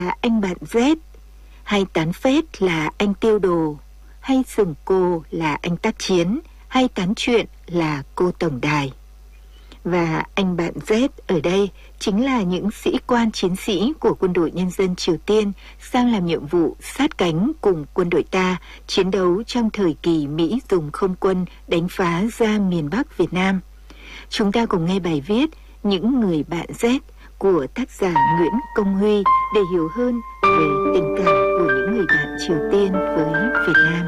anh bạn Z, hay tán phết là anh tiêu đồ, hay sừng cô là anh tác chiến, hay tán chuyện là cô tổng đài. Và anh bạn Z ở đây chính là những sĩ quan chiến sĩ của quân đội nhân dân Triều Tiên sang làm nhiệm vụ sát cánh cùng quân đội ta chiến đấu trong thời kỳ Mỹ dùng không quân đánh phá ra miền Bắc Việt Nam. Chúng ta cùng nghe bài viết Những người bạn Z của tác giả Nguyễn Công Huy để hiểu hơn về tình cảm của những người bạn Triều Tiên với Việt Nam.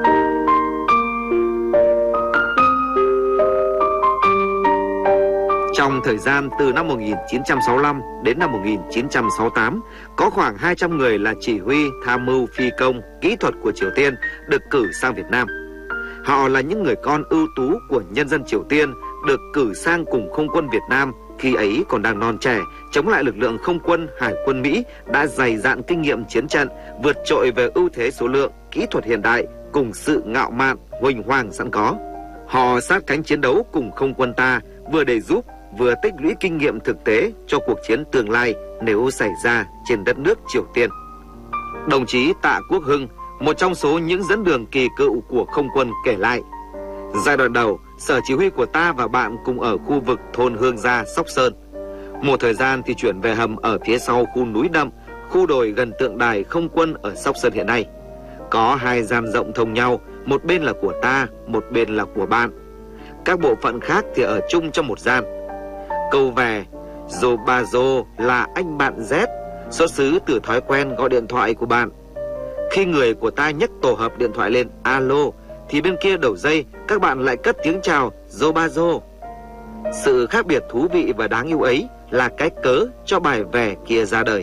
Trong thời gian từ năm 1965 đến năm 1968, có khoảng 200 người là chỉ huy, tham mưu, phi công, kỹ thuật của Triều Tiên được cử sang Việt Nam. Họ là những người con ưu tú của nhân dân Triều Tiên được cử sang cùng không quân Việt Nam khi ấy còn đang non trẻ, chống lại lực lượng không quân Hải quân Mỹ đã dày dạn kinh nghiệm chiến trận, vượt trội về ưu thế số lượng, kỹ thuật hiện đại cùng sự ngạo mạn, huỳnh hoang sẵn có. Họ sát cánh chiến đấu cùng không quân ta, vừa để giúp, vừa tích lũy kinh nghiệm thực tế cho cuộc chiến tương lai nếu xảy ra trên đất nước Triều Tiên. Đồng chí Tạ Quốc Hưng, một trong số những dẫn đường kỳ cựu của không quân kể lại, giai đoạn đầu, sở chỉ huy của ta và bạn cùng ở khu vực thôn Hương Gia, Sóc Sơn. Một thời gian thì chuyển về hầm ở phía sau khu núi Đậm, khu đồi gần tượng đài không quân ở Sóc Sơn hiện nay. Có hai gian rộng thông nhau, một bên là của ta, một bên là của bạn. Các bộ phận khác thì ở chung trong một gian. Câu về Zobazo là anh bạn Z, xuất xứ từ thói quen gọi điện thoại của bạn. Khi người của ta nhấc tổ hợp điện thoại lên alo, thì bên kia đầu dây các bạn lại cất tiếng chào Zobazo. Sự khác biệt thú vị và đáng yêu ấy là cái cớ cho bài về kia ra đời.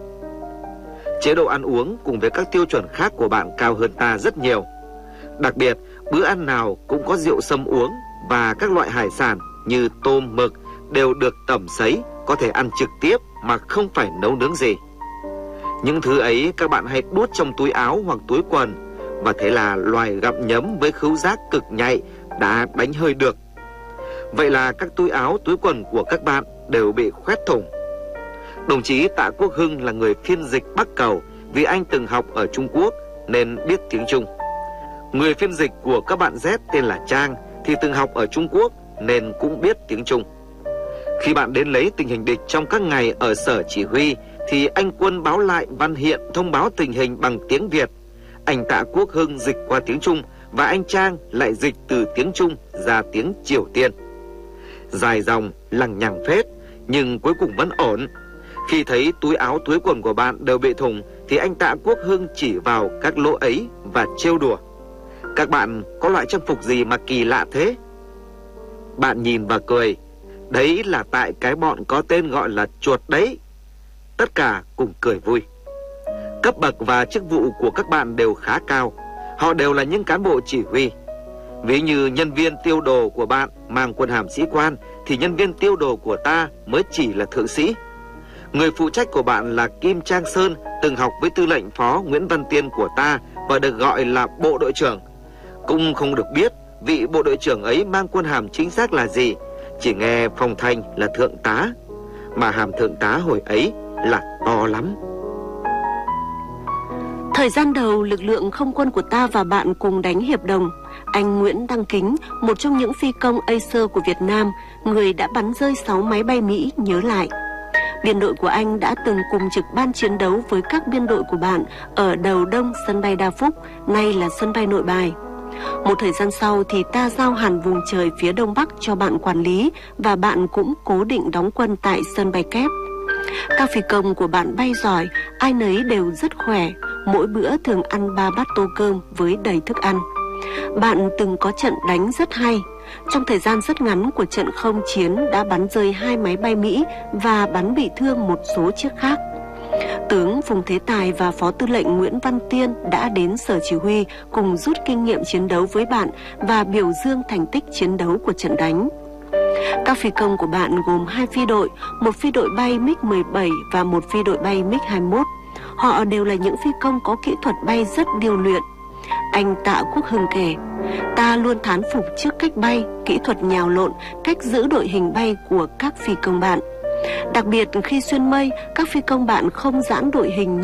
Chế độ ăn uống cùng với các tiêu chuẩn khác của bạn cao hơn ta rất nhiều. Đặc biệt, bữa ăn nào cũng có rượu sâm uống và các loại hải sản như tôm, mực đều được tẩm sấy, có thể ăn trực tiếp mà không phải nấu nướng gì. Những thứ ấy các bạn hay đút trong túi áo hoặc túi quần, và thế là loài gặm nhấm với khứu giác cực nhạy đã đánh hơi được. Vậy là các túi áo, túi quần của các bạn đều bị khoét thủng. Đồng chí Tạ Quốc Hưng là người phiên dịch Bắc Cầu vì anh từng học ở Trung Quốc nên biết tiếng Trung. Người phiên dịch của các bạn Z tên là Trang thì từng học ở Trung Quốc nên cũng biết tiếng Trung. Khi bạn đến lấy tình hình địch trong các ngày ở sở chỉ huy thì anh Quân báo lại văn hiện thông báo tình hình bằng tiếng Việt. Anh Tạ Quốc Hưng dịch qua tiếng Trung và anh Trang lại dịch từ tiếng Trung ra tiếng Triều Tiên. Dài dòng, lằng nhằng phết, nhưng cuối cùng vẫn ổn. Khi thấy túi áo túi quần của bạn đều bị thủng thì anh Tạ Quốc Hưng chỉ vào các lỗ ấy và trêu đùa: "Các bạn có loại trang phục gì mà kỳ lạ thế?" Bạn nhìn và cười: "Đấy là tại cái bọn có tên gọi là chuột đấy." Tất cả cùng cười vui. Cấp bậc và chức vụ của các bạn đều khá cao. Họ đều là những cán bộ chỉ huy. Ví như nhân viên tiêu đồ của bạn mang quân hàm sĩ quan thì nhân viên tiêu đồ của ta mới chỉ là thượng sĩ. Người phụ trách của bạn là Kim Trang Sơn, từng học với tư lệnh phó Nguyễn Văn Tiên của ta và được gọi là bộ đội trưởng. Cũng không được biết vị bộ đội trưởng ấy mang quân hàm chính xác là gì, chỉ nghe phong thanh là thượng tá, mà hàm thượng tá hồi ấy là to lắm. Thời gian đầu, lực lượng không quân của ta và bạn cùng đánh hiệp đồng. Anh Nguyễn Đăng Kính, một trong những phi công Acer của Việt Nam, người đã bắn rơi 6 máy bay Mỹ, nhớ lại: biên đội của anh đã từng cùng trực ban chiến đấu với các biên đội của bạn ở đầu đông sân bay Đa Phúc, nay là sân bay Nội Bài. Một thời gian sau thì ta giao hẳn vùng trời phía đông bắc cho bạn quản lý và bạn cũng cố định đóng quân tại sân bay Kép. Các phi công của bạn bay giỏi, ai nấy đều rất khỏe, mỗi bữa thường ăn 3 bát tô cơm với đầy thức ăn. Bạn từng có trận đánh rất hay. Trong thời gian rất ngắn của trận không chiến đã bắn rơi 2 máy bay Mỹ và bắn bị thương một số chiếc khác. Tướng Phùng Thế Tài và Phó Tư lệnh Nguyễn Văn Tiên đã đến sở chỉ huy cùng rút kinh nghiệm chiến đấu với bạn và biểu dương thành tích chiến đấu của trận đánh. Các phi công của bạn gồm 2 phi đội, một phi đội bay MiG-17 và một phi đội bay MiG-21. Họ đều là những phi công có kỹ thuật bay rất điêu luyện. Anh Tạ Quốc Hưng kể: ta luôn thán phục trước cách bay, kỹ thuật nhào lộn, cách giữ đội hình bay của các phi công bạn. Đặc biệt khi xuyên mây, các phi công bạn không giãn đội hình